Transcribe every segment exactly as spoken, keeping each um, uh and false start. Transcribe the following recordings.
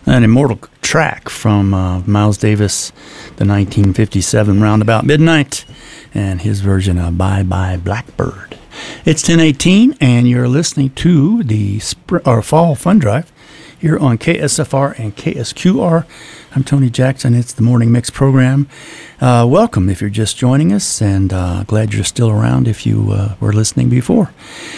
An immortal track from uh, Miles Davis, the nineteen fifty-seven Roundabout Midnight, and his version of Bye Bye Blackbird. It's ten eighteen, and you're listening to the spring, or Fall Fun Drive here on K S F R and K S Q R. I'm Tony Jackson. It's the Morning Mix program. Uh, welcome if you're just joining us, and uh, glad you're still around if you uh, were listening before.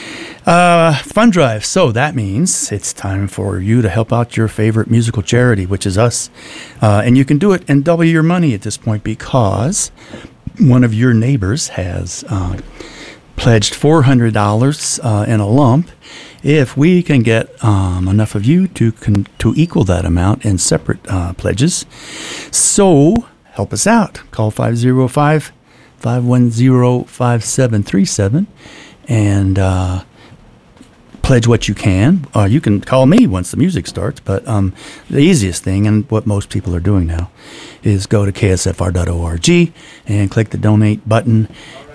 Uh, Fun Drive. So that means it's time for you to help out your favorite musical charity, which is us. Uh, and you can do it and double your money at this point because one of your neighbors has uh, pledged four hundred dollars uh, in a lump. If we can get um, enough of you to con- to equal that amount in separate uh, pledges. So help us out. Call five oh five, five one zero, five seven three seven and uh, pledge what you can. Uh, you can call me once the music starts, but um, the easiest thing, and what most people are doing now, is go to K S F R dot org and click the donate button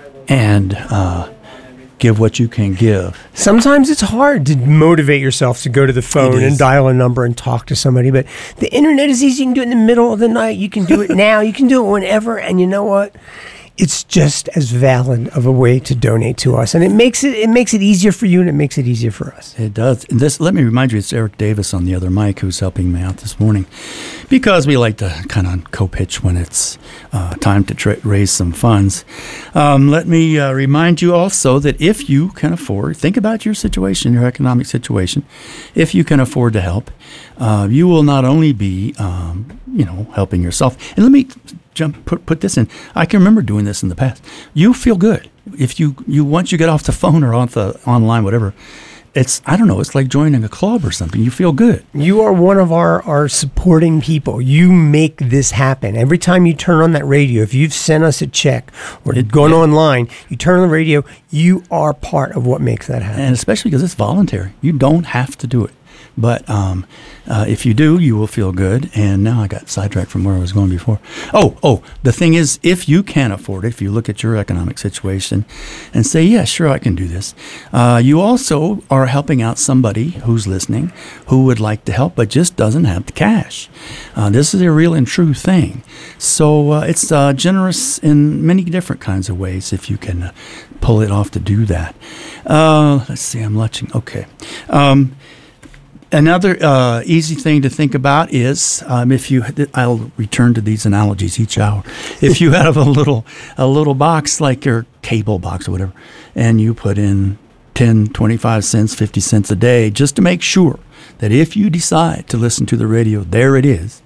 and uh, give what you can give. Sometimes it's hard to motivate yourself to go to the phone and dial a number and talk to somebody, but the internet is easy. You can do it in the middle of the night. You can do it now. You can do it whenever, and you know what? It's just as valid of a way to donate to us, and it makes it it makes it easier for you, and it makes it easier for us. It does. And this, let me remind you, it's Eric Davis on the other mic who's helping me out this morning, because we like to kind of co-pitch when it's uh, time to tra- raise some funds. Um, let me uh, remind you also that if you can afford, think about your situation, your economic situation. If you can afford to help, uh, you will not only be, um, you know, helping yourself. And let me jump put put this in. I can remember doing this in the past. You feel good if you you once you get off the phone or off the online, whatever. It's I don't know. It's like joining a club or something. You feel good. You are one of our our supporting people. You make this happen every time you turn on that radio. If you've sent us a check or It- gone yeah. online, you turn on the radio. You are part of what makes that happen. And especially because it's voluntary. You don't have to do it. But um, uh, if you do, you will feel good. And now I got sidetracked from where I was going before. Oh, oh, the thing is, if you can afford it, if you look at your economic situation and say, yeah, sure, I can do this, uh, you also are helping out somebody who's listening who would like to help but just doesn't have the cash. Uh, this is a real and true thing. So uh, it's uh, generous in many different kinds of ways if you can uh, pull it off to do that. Uh, let's see, I'm watching. Okay. Um, Another uh, easy thing to think about is um, if you, I'll return to these analogies each hour. If you have a little a little box like your cable box or whatever, and you put in ten, twenty-five cents, fifty cents a day, just to make sure that if you decide to listen to the radio, there it is.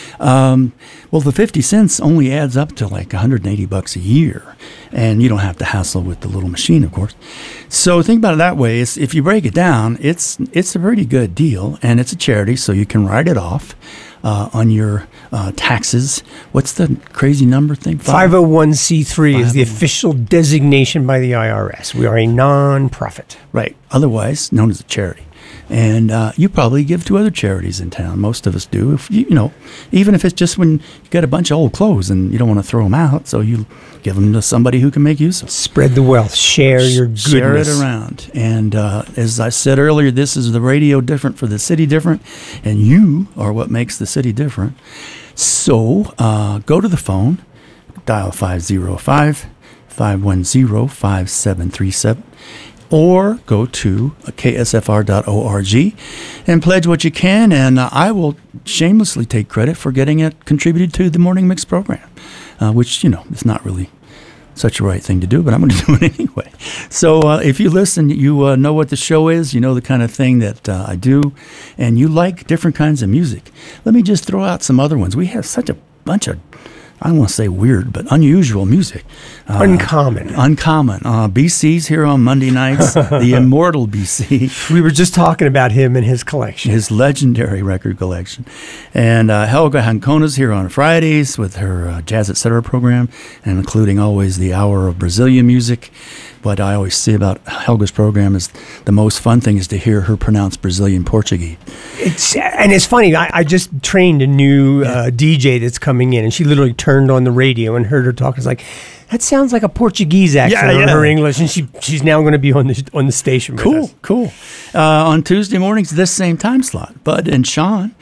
Um, well, the fifty cents only adds up to like one hundred eighty bucks a year, and you don't have to hassle with the little machine, of course. So think about it that way. It's, if you break it down, it's it's a pretty good deal, and it's a charity, so you can write it off uh, on your uh, taxes. What's the crazy number thing? five oh one c three is the official designation by the I R S. We are a non-profit. Right, otherwise known as a charity. And uh, you probably give to other charities in town. Most of us do. If you, you know, even if it's just when you got a bunch of old clothes and you don't want to throw them out, so you give them to somebody who can make use of them. Spread the wealth. Share your goodness. Share it around. And uh, as I said earlier, this is the radio different for the city different, and you are what makes the city different. So uh, go to the phone, dial five oh five, five one zero, five seven three seven. Or go to K S F R dot org and pledge what you can, and uh, I will shamelessly take credit for getting it contributed to the Morning Mix program, uh, which, you know, is not really such a right thing to do, but I'm going to do it anyway. So uh, if you listen, you uh, know what the show is, you know the kind of thing that uh, I do, and you like different kinds of music. Let me just throw out some other ones. We have such a bunch of, I don't want to say weird, but unusual music. Uh, Uncommon. Uncommon. Uh, B C's here on Monday nights, the immortal B C. We were just talking about him and his collection. His legendary record collection. And uh, Helga Hancona's here on Fridays with her uh, Jazz et cetera program, and including always the hour of Brazilian music. What I always say about Helga's program is the most fun thing is to hear her pronounce Brazilian Portuguese. It's and it's funny. I, I just trained a new uh, D J that's coming in, and she literally turned on the radio and heard her talk. It's like, that sounds like a Portuguese accent Yeah, on yeah. her English, and she she's now going to be on the on the station. With Cool, us. cool. Uh, on Tuesday mornings, this same time slot, Bud and Sean